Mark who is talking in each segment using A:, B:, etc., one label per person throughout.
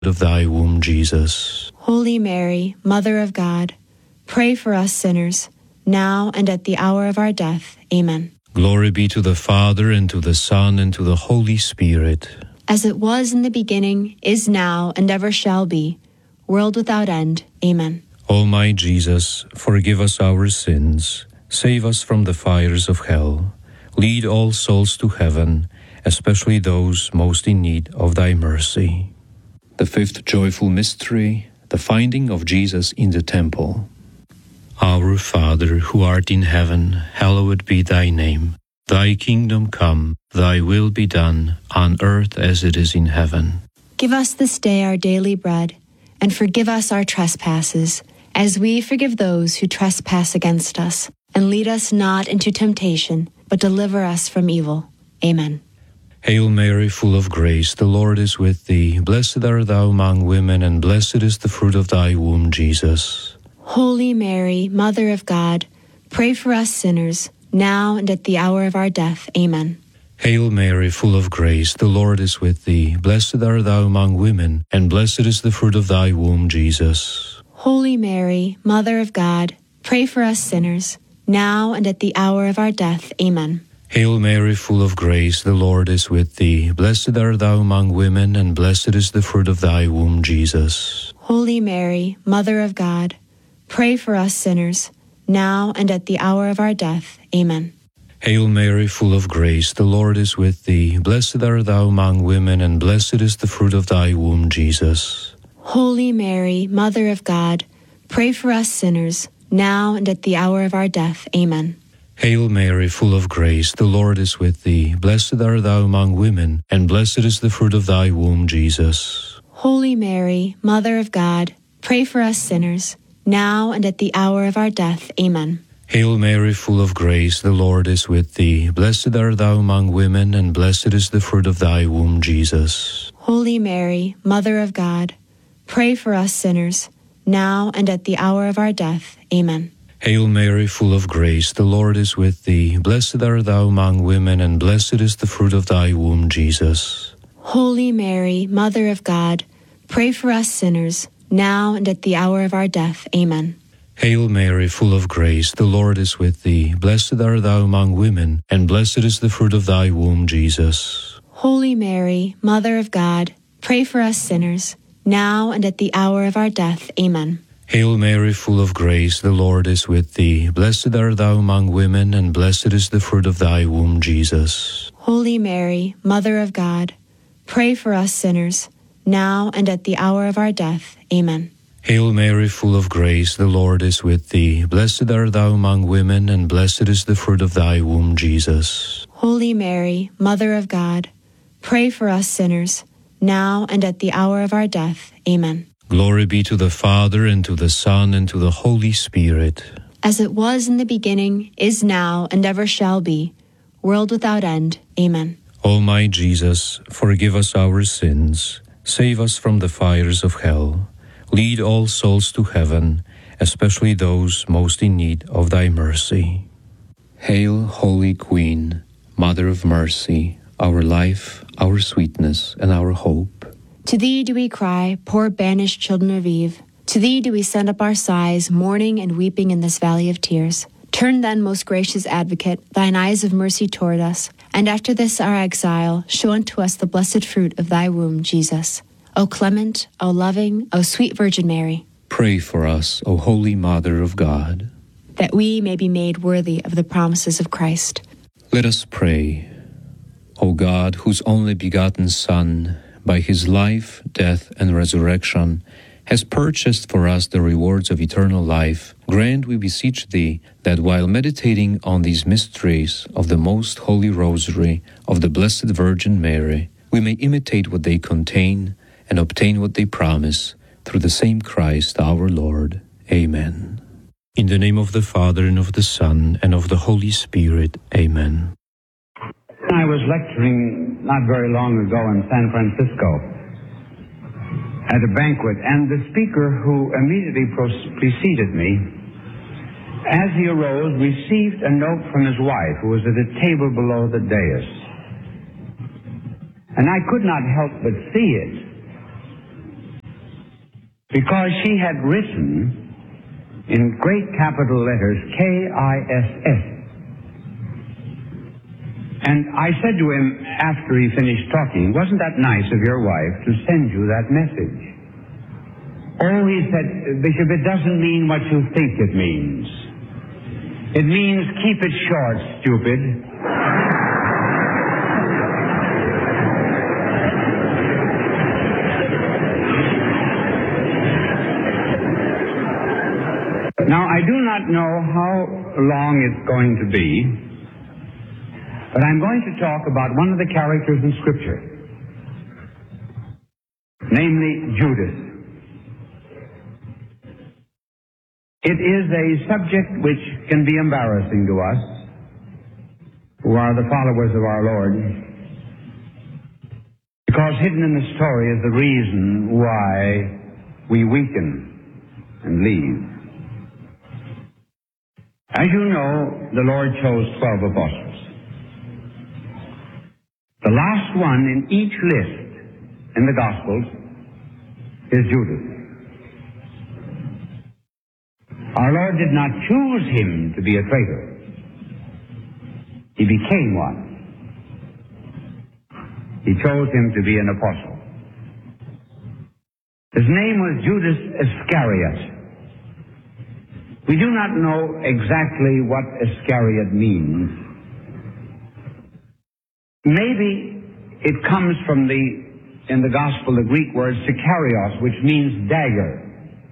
A: of thy womb, Jesus.
B: Holy Mary, Mother of God, pray for us sinners, now and at the hour of our death. Amen.
A: Glory be to the Father, and to the Son, and to the Holy Spirit.
B: As it was in the beginning, is now, and ever shall be, world without end. Amen.
A: O my Jesus, forgive us our sins, save us from the fires of hell, lead all souls to heaven, especially those most in need of thy mercy. The fifth joyful mystery, the finding of Jesus in the temple. Our Father, who art in heaven, hallowed be thy name. Thy kingdom come, thy will be done, on earth as it is in heaven.
B: Give us this day our daily bread, and forgive us our trespasses, as we forgive those who trespass against us. And lead us not into temptation, but deliver us from evil. Amen.
A: Hail Mary, full of grace, the Lord is with thee. Blessed art thou among women, and blessed is the fruit of thy womb, Jesus.
B: Holy Mary, Mother of God, pray for us sinners, now and at the hour of our death. Amen.
A: Hail Mary, full of grace, the Lord is with thee. Blessed art thou among women, and blessed is the fruit of thy womb, Jesus.
B: Holy Mary, Mother of God, pray for us sinners, now and at the hour of our death. Amen.
A: Hail Mary, full of grace, the Lord is with thee. Blessed art thou among women, and blessed is the fruit of thy womb, Jesus.
B: Holy Mary, Mother of God, pray for us sinners, now and at the hour of our death. Amen.
A: Hail Mary, full of grace, the Lord is with thee. Blessed art thou among women, and blessed is the fruit of thy womb, Jesus.
B: Holy Mary, Mother of God, pray for us sinners, now and at the hour of our death. Amen.
A: Hail Mary, full of grace, the Lord is with thee. Blessed art thou among women, and blessed is the fruit of thy womb, Jesus.
B: Holy Mary, Mother of God, pray for us sinners, now and at the hour of our death. Amen.
A: Hail Mary, full of grace, the Lord is with thee. Blessed art thou among women, and blessed is the fruit of thy womb, Jesus.
B: Holy Mary, Mother of God, pray for us sinners, now and at the hour of our death. Amen.
A: Hail Mary, full of grace, the Lord is with thee. Blessed art thou among women, and blessed is the fruit of thy womb, Jesus.
B: Holy Mary, Mother of God, pray for us sinners, now and at the hour of our death. Amen.
A: Hail Mary, full of grace, the Lord is with thee. Blessed art thou among women, and blessed is the fruit of thy womb, Jesus.
B: Holy Mary, Mother of God, pray for us sinners, now and at the hour of our death. Amen.
A: Hail Mary, full of grace, the Lord is with thee. Blessed art thou among women, and blessed is the fruit of thy womb, Jesus.
B: Holy Mary, Mother of God, pray for us sinners, now and at the hour of our death. Amen.
A: Hail Mary, full of grace, the Lord is with thee. Blessed art thou among women, and blessed is the fruit of thy womb, Jesus.
B: Holy Mary, Mother of God, pray for us sinners, now and at the hour of our death. Amen.
A: Glory be to the Father, and to the Son, and to the Holy Spirit.
B: As it was in the beginning, is now, and ever shall be, world without end. Amen.
A: O my Jesus, forgive us our sins, save us from the fires of hell, lead all souls to heaven, especially those most in need of thy mercy. Hail, Holy Queen, Mother of Mercy, our life, our sweetness, and our hope.
B: To thee do we cry, poor banished children of Eve. To thee do we send up our sighs, mourning and weeping in this valley of tears. Turn then, most gracious Advocate, thine eyes of mercy toward us, and after this our exile, show unto us the blessed fruit of thy womb, Jesus. O clement, O loving, O sweet Virgin Mary,
A: pray for us, O Holy Mother of God,
B: that we may be made worthy of the promises of Christ.
A: Let us pray. O God, whose only begotten Son, by his life, death, and resurrection, has purchased for us the rewards of eternal life, grant, we beseech thee, that while meditating on these mysteries of the most holy Rosary of the Blessed Virgin Mary, we may imitate what they contain and obtain what they promise, through the same Christ our Lord. Amen. In the name of the Father, and of the Son, and of the Holy Spirit. Amen.
C: I was lecturing not very long ago in San Francisco at a banquet, and the speaker who immediately preceded me, as he arose, received a note from his wife, who was at a table below the dais. And I could not help but see it. because she had written in great capital letters, K-I-S-S. And I said to him after he finished talking, wasn't that nice of your wife to send you that message? Oh, he said, Bishop, it doesn't mean what you think it means. It means keep it short, stupid. Now, I do not know how long it's going to be, but I'm going to talk about one of the characters in Scripture, namely Judas. It is a subject which can be embarrassing to us, who are the followers of our Lord, because hidden in the story is the reason why we weaken and leave. As you know, the Lord chose 12 apostles. The last one in each list in the Gospels is Judas. Our Lord did not choose him to be a traitor. He became one. He chose him to be an apostle. His name was Judas Iscariot. We do not know exactly what Iscariot means. Maybe it comes from in the Gospel, the Greek word Sicarios, which means dagger.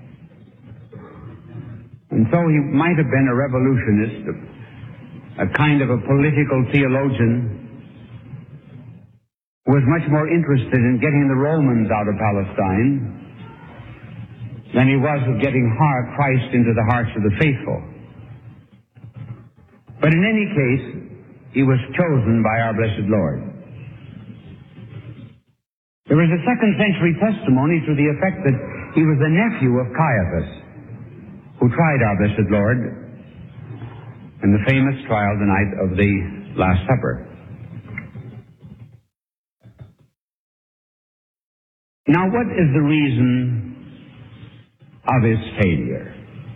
C: And so he might have been a revolutionist, a kind of a political theologian, who was much more interested in getting the Romans out of Palestine than he was of getting Christ into the hearts of the faithful. But in any case, he was chosen by our blessed Lord. There is a second century testimony to the effect that he was the nephew of Caiaphas, who tried our blessed Lord in the famous trial the night of the Last Supper. Now, what is the reason of his failure?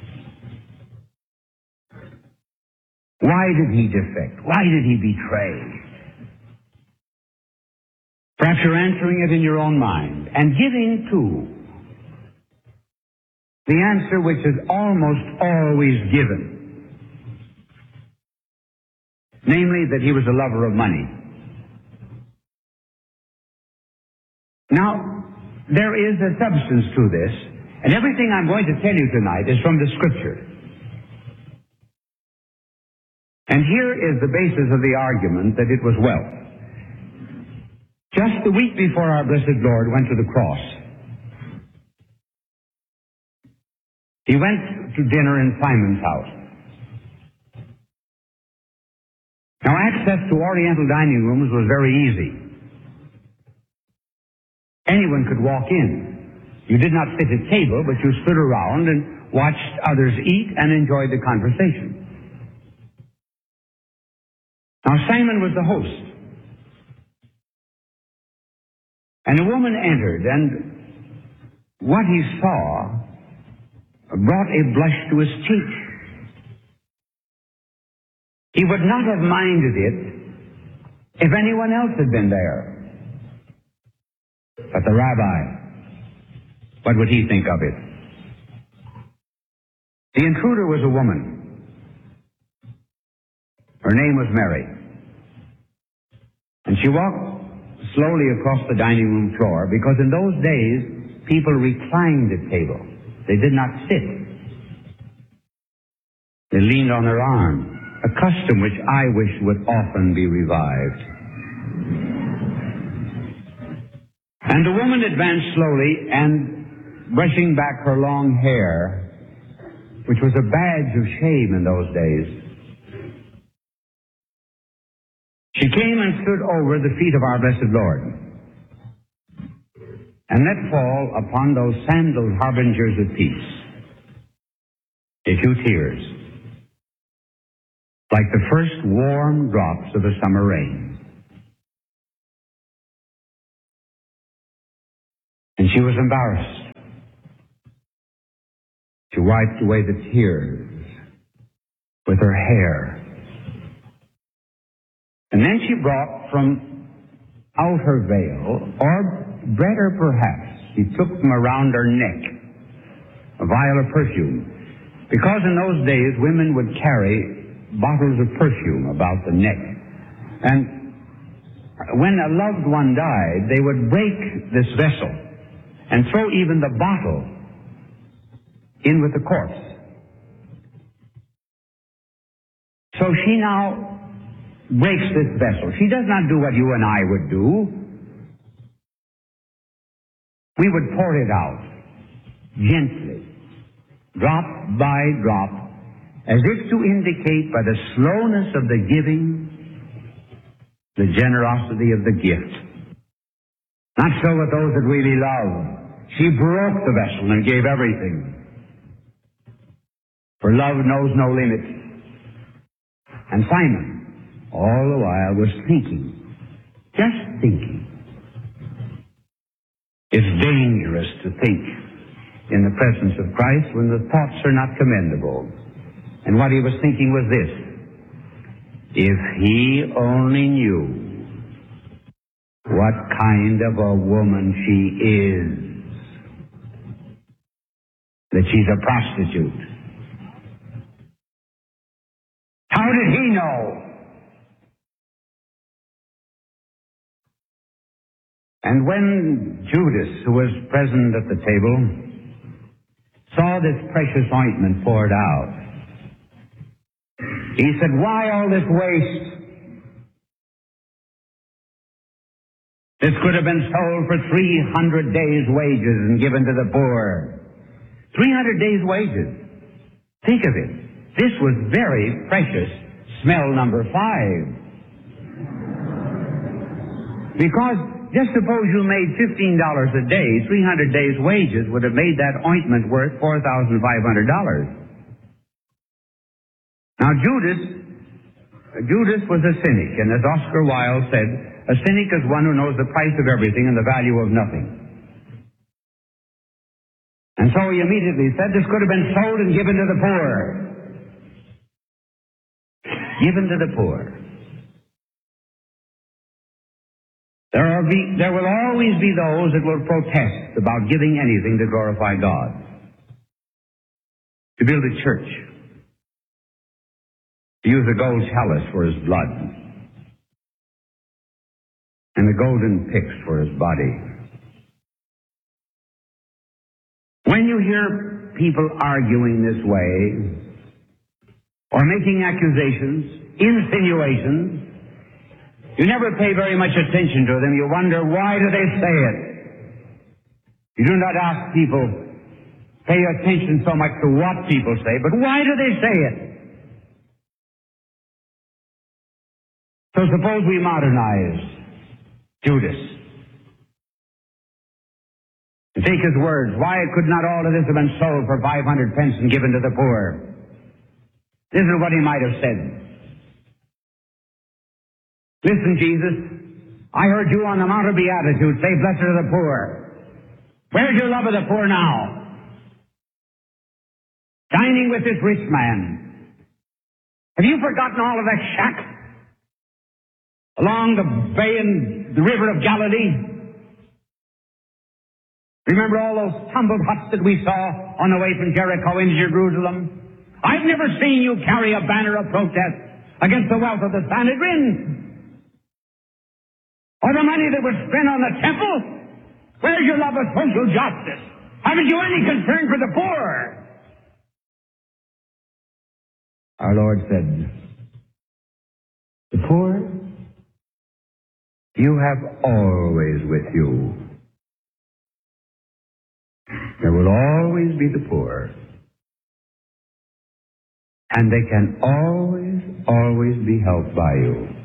C: Why did he defect? Why did he betray? Perhaps you're answering it in your own mind and giving, too, the answer which is almost always given, namely that he was a lover of money. Now, there is a substance to this, and everything I'm going to tell you tonight is from the Scripture. And here is the basis of the argument that it was wealth. Just the week before our blessed Lord went to the cross, he went to dinner in Simon's house. Now, access to Oriental dining rooms was very easy. Anyone could walk in. You did not sit at table, but you stood around and watched others eat and enjoyed the conversation. Now, Simon was the host. And a woman entered, and what he saw brought a blush to his cheek. He would not have minded it if anyone else had been there. But the rabbi, what would he think of it? The intruder was a woman. Her name was Mary. And she walked slowly across the dining room floor, because in those days, people reclined at table. They did not sit. They leaned on their arm, a custom which I wish would often be revived. And the woman advanced slowly, and brushing back her long hair, which was a badge of shame in those days, she came and stood over the feet of our blessed Lord, and let fall upon those sandaled harbingers of peace a few tears, like the first warm drops of a summer rain. And she was embarrassed. wiped away the tears with her hair. And then she brought from out her veil, or better perhaps, she took from around her neck a vial of perfume. Because in those days women would carry bottles of perfume about the neck. And when a loved one died, they would break this vessel and throw even the bottle in with the corpse. So she now breaks this vessel. She does not do what you and I would do. We would pour it out gently, drop by drop, as if to indicate by the slowness of the giving, the generosity of the gift. Not so with those that really love. She broke the vessel and gave everything. For love knows no limits. And Simon, all the while, was thinking, just thinking. It's dangerous to think in the presence of Christ when the thoughts are not commendable. And what he was thinking was this: if he only knew what kind of a woman she is, that she's a prostitute. How did he know? And when Judas, who was present at the table, saw this precious ointment poured out, he said, "Why all this waste? This could have been sold for 300 days' wages and given to the poor." 300 days' wages. Think of it. This was very precious smell number 5. Because just suppose you made $15 a day, 300 days' wages would have made that ointment worth $4,500. Now Judas was a cynic, and as Oscar Wilde said, a cynic is one who knows the price of everything and the value of nothing. And so he immediately said, this could have been sold and given to the poor. Given to the poor. There will always be those that will protest about giving anything to glorify God. To build a church. To use a gold chalice for his blood. And the golden pyx for his body. When you hear people arguing this way, or making accusations, insinuations, you never pay very much attention to them. You wonder, why do they say it? You do not ask people, pay attention so much to what people say, but why do they say it? So suppose we modernize Judas. And take his words, why could not all of this have been sold for 500 pence and given to the poor? This is what he might have said. Listen, Jesus, I heard you on the Mount of Beatitudes say, blessed are the poor. Where's your love of the poor now? Dining with this rich man. Have you forgotten all of that shack along the bay and the river of Galilee? Remember all those tumbled huts that we saw on the way from Jericho into Jerusalem? I've never seen you carry a banner of protest against the wealth of the Sanhedrin, or the money that was spent on the temple. Where's your love of social justice? Haven't you any concern for the poor? Our Lord said, the poor you have always with you. There will always be the poor. And they can always be helped by you.